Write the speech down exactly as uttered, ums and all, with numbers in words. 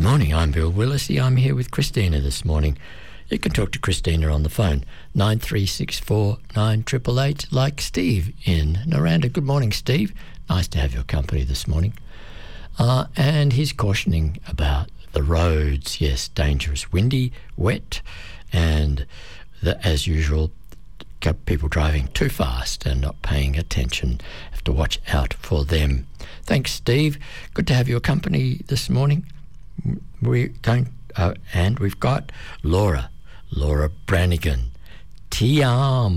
morning, I'm Bill Willisey. I'm here with Christina this morning. You can talk to Christina on the phone, nine three six four, nine eight eight eight, like Steve in Naranda. Good morning, Steve. Nice to have your company this morning. Uh, and he's cautioning about the roads. Yes, dangerous, windy, wet, and the, as usual, people driving too fast and not paying attention. Have to watch out for them. Thanks, Steve. Good to have your company this morning. We're going, uh, and we've got Laura, Laura Brannigan. Ti amo.